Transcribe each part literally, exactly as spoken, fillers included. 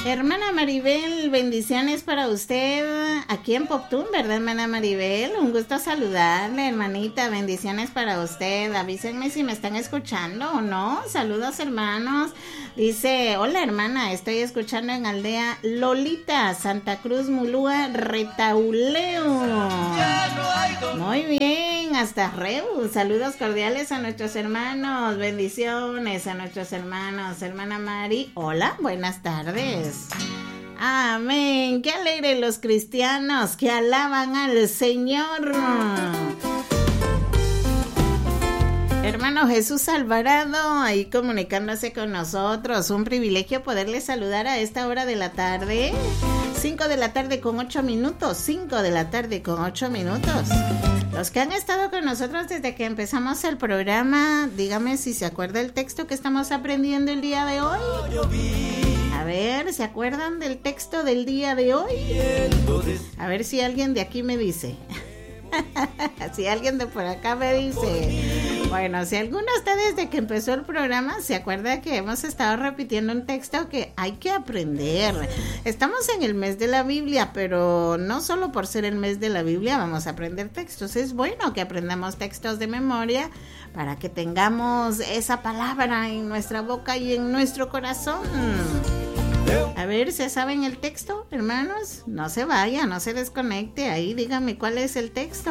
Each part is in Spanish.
Hermana Maribel, bendiciones para usted aquí en Poptún, ¿verdad, hermana Maribel? Un gusto saludarle, hermanita, bendiciones para usted. Avísenme si me están escuchando o no. Saludos, hermanos. Dice, hola, hermana, estoy escuchando en Aldea Lolita, Santa Cruz, Mulúa, Retauleo. Muy bien, hasta Reus. Saludos cordiales a nuestros hermanos, bendiciones a nuestros hermanos. Hermana Mari, hola, buenas tardes. Amén. Qué alegre los cristianos que alaban al Señor. Hermano Jesús Alvarado, ahí comunicándose con nosotros. Un privilegio poderle saludar a esta hora de la tarde. cinco de la tarde con ocho minutos. cinco de la tarde con ocho minutos. Los que han estado con nosotros desde que empezamos el programa, dígame si se acuerda el texto que estamos aprendiendo el día de hoy. A ver, ¿se acuerdan del texto del día de hoy? A ver si alguien de aquí me dice. Si alguien de por acá me dice. Bueno, si alguno está desde que empezó el programa, se acuerda que hemos estado repitiendo un texto que hay que aprender. Estamos en el mes de la Biblia, pero no solo por ser el mes de la Biblia vamos a aprender textos. Es bueno que aprendamos textos de memoria para que tengamos esa palabra en nuestra boca y en nuestro corazón. A ver, ¿se saben el texto, hermanos? No se vaya, no se desconecte. Ahí díganme cuál es el texto.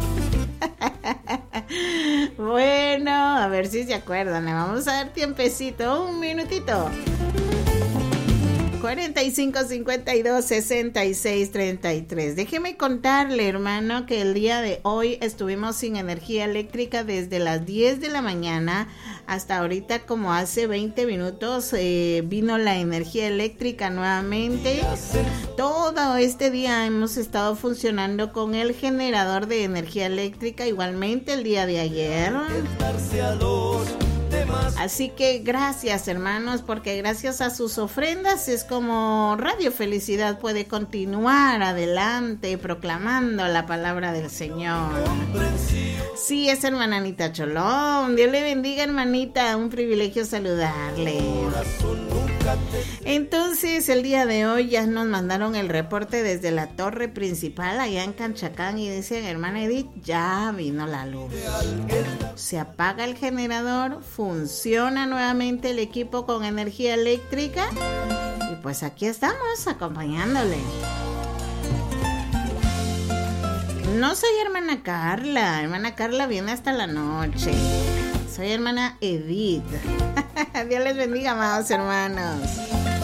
Bueno, a ver si se acuerdan. Le vamos a dar tiempecito, un minutito. cuarenta y cinco, cincuenta y dos, sesenta y seis, treinta y tres. Déjeme contarle, hermano, que el día de hoy estuvimos sin energía eléctrica desde las diez de la mañana hasta ahorita, como hace veinte minutos, eh, vino la energía eléctrica nuevamente. Todo este día hemos estado funcionando con el generador de energía eléctrica, igualmente el día de ayer. Así que gracias, hermanos, porque gracias a sus ofrendas es como Radio Felicidad puede continuar adelante proclamando la palabra del Señor. Sí, es hermana Anita Cholón. Dios le bendiga, hermanita, un privilegio saludarle. Entonces, el día de hoy ya nos mandaron el reporte desde la torre principal allá en Canchacán y dicen, hermana Edith, ya vino la luz. Se apaga el generador, funciona nuevamente el equipo con energía eléctrica y pues aquí estamos acompañándole. No soy hermana Carla, hermana Carla viene hasta la noche. Soy hermana Edith. Dios les bendiga, amados hermanos.